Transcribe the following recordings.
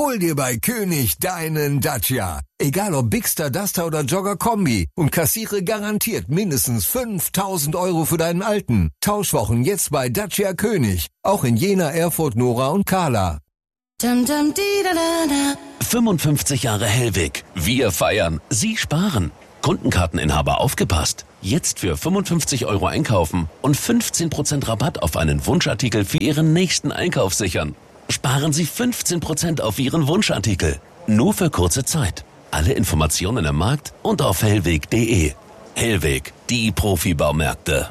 Hol dir bei König deinen Dacia. Egal ob Bigster, Duster oder Jogger Kombi. Und kassiere garantiert mindestens 5.000 € für deinen alten. Tauschwochen jetzt bei Dacia König. Auch in Jena, Erfurt, Nora und Kala. 55 Jahre Hellweg. Wir feiern. Sie sparen. Kundenkarteninhaber aufgepasst. Jetzt für 55 € einkaufen und 15% Rabatt auf einen Wunschartikel für Ihren nächsten Einkauf sichern. Sparen Sie 15% auf Ihren Wunschartikel. Nur für kurze Zeit. Alle Informationen im Markt und auf hellweg.de. Hellweg, die Profi-Baumärkte.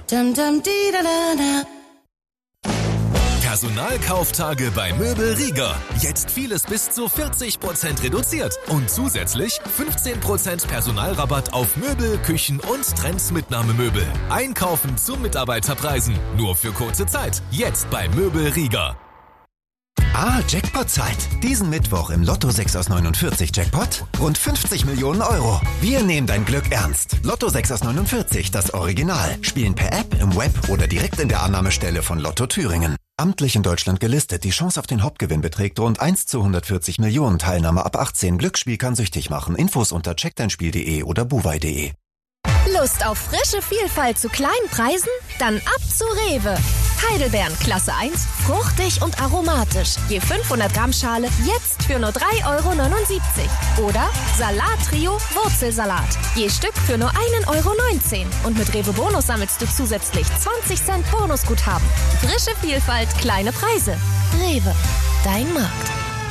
Personalkauftage bei Möbel Rieger. Jetzt vieles bis zu 40% reduziert. Und zusätzlich 15% Personalrabatt auf Möbel, Küchen und Trendsmitnahmemöbel. Einkaufen zu Mitarbeiterpreisen. Nur für kurze Zeit. Jetzt bei Möbel Rieger. Jackpot-Zeit. Diesen Mittwoch im Lotto 6 aus 49 Jackpot rund 50 Millionen €. Wir nehmen dein Glück ernst. Lotto 6 aus 49, das Original. Spielen per App, im Web oder direkt in der Annahmestelle von Lotto Thüringen. Amtlich in Deutschland gelistet. Die Chance auf den Hauptgewinn beträgt rund 1 zu 140 Millionen. Teilnahme ab 18. Glücksspiel kann süchtig machen. Infos unter checkdeinspiel.de oder buwei.de. Lust auf frische Vielfalt zu kleinen Preisen? Dann ab zu Rewe. Heidelbeeren Klasse 1, fruchtig und aromatisch. Je 500 Gramm Schale jetzt für nur 3,79 €. Oder Salat-Trio Wurzelsalat. Je Stück für nur 1,19 €. Und mit Rewe Bonus sammelst du zusätzlich 20 Cent Bonusguthaben. Frische Vielfalt, kleine Preise. Rewe, dein Markt.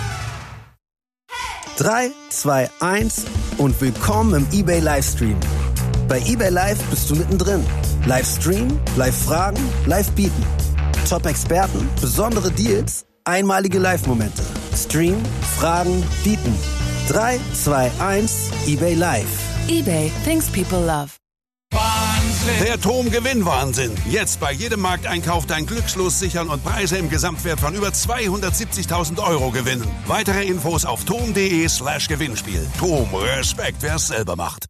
3, 2, 1 und willkommen im eBay Livestream. Bei eBay Live bist du mittendrin. Livestream, Live-Fragen, Live-Bieten. Top-Experten, besondere Deals, einmalige Live-Momente. Stream, Fragen, Bieten. 3, 2, 1, eBay Live. eBay, things people love. Wahnsinn! Der TOM-Gewinn-Wahnsinn. Jetzt bei jedem Markteinkauf dein Glückslos sichern und Preise im Gesamtwert von über 270.000 € gewinnen. Weitere Infos auf tom.de/Gewinnspiel. TOM, Respekt, wer es selber macht.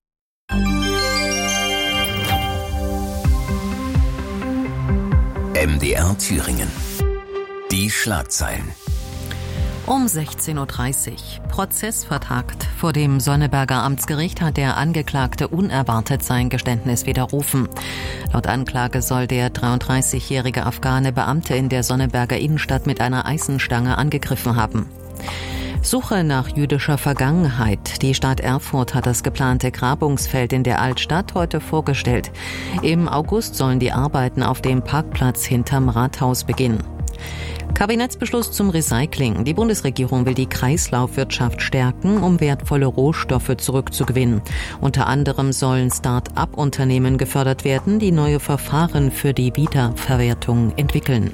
MDR Thüringen. Die Schlagzeilen. Um 16:30 Uhr. Prozess vertagt. Vor dem Sonneberger Amtsgericht hat der Angeklagte unerwartet sein Geständnis widerrufen. Laut Anklage soll der 33-jährige Afghane Beamte in der Sonneberger Innenstadt mit einer Eisenstange angegriffen haben. Suche nach jüdischer Vergangenheit. Die Stadt Erfurt hat das geplante Grabungsfeld in der Altstadt heute vorgestellt. Im August sollen die Arbeiten auf dem Parkplatz hinterm Rathaus beginnen. Kabinettsbeschluss zum Recycling. Die Bundesregierung will die Kreislaufwirtschaft stärken, um wertvolle Rohstoffe zurückzugewinnen. Unter anderem sollen Start-up-Unternehmen gefördert werden, die neue Verfahren für die Wiederverwertung entwickeln.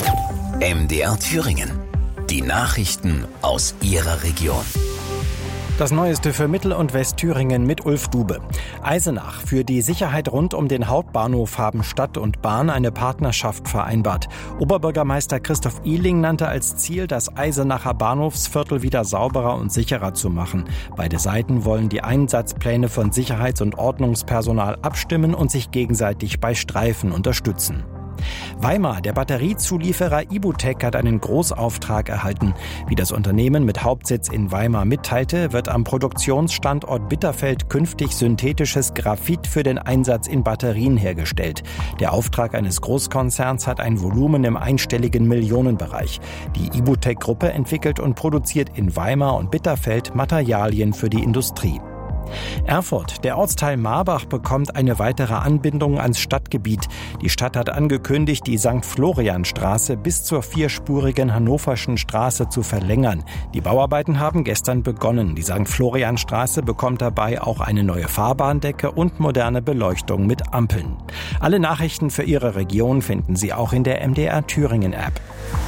MDR Thüringen. Die Nachrichten aus Ihrer Region. Das Neueste für Mittel- und Westthüringen mit Ulf Dube. Eisenach. Für die Sicherheit rund um den Hauptbahnhof haben Stadt und Bahn eine Partnerschaft vereinbart. Oberbürgermeister Christoph Ihling nannte als Ziel, das Eisenacher Bahnhofsviertel wieder sauberer und sicherer zu machen. Beide Seiten wollen die Einsatzpläne von Sicherheits- und Ordnungspersonal abstimmen und sich gegenseitig bei Streifen unterstützen. Weimar, der Batteriezulieferer Ibutec, hat einen Großauftrag erhalten. Wie das Unternehmen mit Hauptsitz in Weimar mitteilte, wird am Produktionsstandort Bitterfeld künftig synthetisches Graphit für den Einsatz in Batterien hergestellt. Der Auftrag eines Großkonzerns hat ein Volumen im einstelligen Millionenbereich. Die Ibutec-Gruppe entwickelt und produziert in Weimar und Bitterfeld Materialien für die Industrie. Erfurt. Der Ortsteil Marbach bekommt eine weitere Anbindung ans Stadtgebiet. Die Stadt hat angekündigt, die St. Florian-Straße bis zur vierspurigen Hannoverschen Straße zu verlängern. Die Bauarbeiten haben gestern begonnen. Die St. Florian-Straße bekommt dabei auch eine neue Fahrbahndecke und moderne Beleuchtung mit Ampeln. Alle Nachrichten für Ihre Region finden Sie auch in der MDR Thüringen App.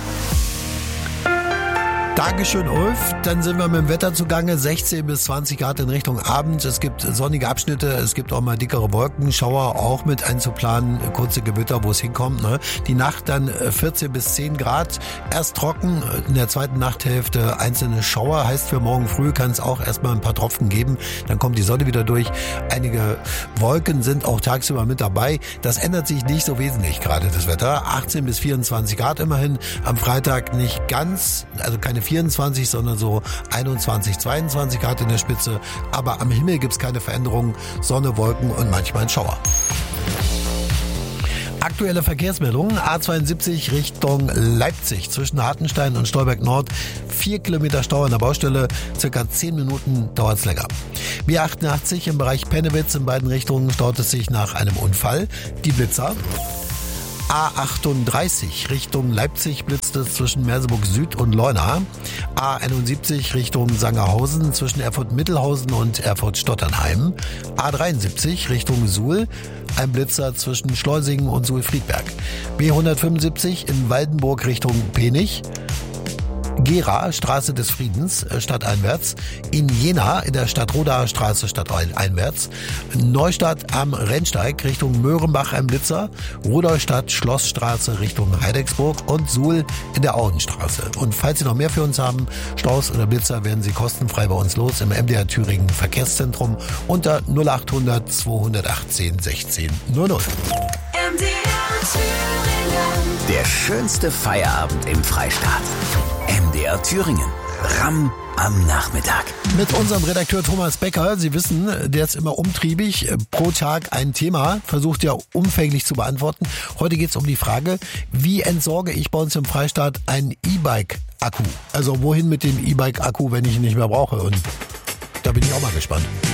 Dankeschön, Ulf. Dann sind wir mit dem Wetter zugange. 16 bis 20 Grad in Richtung Abend. Es gibt sonnige Abschnitte. Es gibt auch mal dickere Wolkenschauer, auch mit einzuplanen. Kurze Gewitter, wo es hinkommt. Ne? Die Nacht dann 14 bis 10 Grad. Erst trocken. In der zweiten Nachthälfte einzelne Schauer. Heißt, für morgen früh kann es auch erstmal ein paar Tropfen geben. Dann kommt die Sonne wieder durch. Einige Wolken sind auch tagsüber mit dabei. Das ändert sich nicht so wesentlich gerade, das Wetter. 18 bis 24 Grad immerhin. Am Freitag nicht ganz, also keine 24, sondern so 21, 22 Grad in der Spitze. Aber am Himmel gibt's keine Veränderungen. Sonne, Wolken und manchmal ein Schauer. Aktuelle Verkehrsmeldungen. A72 Richtung Leipzig zwischen Hartenstein und Stolberg Nord. 4 Kilometer Stau an der Baustelle. Circa 10 Minuten dauert's länger. B88 im Bereich Pennewitz in beiden Richtungen staut es sich nach einem Unfall. Die Blitzer. A38 Richtung Leipzig blitzt es zwischen Merseburg Süd und Leuna. A71 Richtung Sangerhausen zwischen Erfurt-Mittelhausen und Erfurt-Stotternheim. A73 Richtung Suhl. Ein Blitzer zwischen Schleusingen und Suhl-Friedberg. B175 in Waldenburg Richtung Penich. Gera, Straße des Friedens, stadteinwärts. In Jena, in der Stadtrodaer Straße, stadteinwärts. Neustadt am Rennsteig Richtung Möhrenbach ein Blitzer. Rudolstadt, Schlossstraße Richtung Heidecksburg und Suhl in der Auenstraße. Und falls Sie noch mehr für uns haben, Staus oder Blitzer, werden Sie kostenfrei bei uns los im MDR Thüringen Verkehrszentrum unter 0800 218 16 00. Der schönste Feierabend im Freistaat. MDR Thüringen. Ramm am Nachmittag. Mit unserem Redakteur Thomas Becker. Sie wissen, der ist immer umtriebig. Pro Tag ein Thema. Versucht ja umfänglich zu beantworten. Heute geht es um die Frage, wie entsorge ich bei uns im Freistaat einen E-Bike-Akku? Also wohin mit dem E-Bike-Akku, wenn ich ihn nicht mehr brauche? Und da bin ich auch mal gespannt.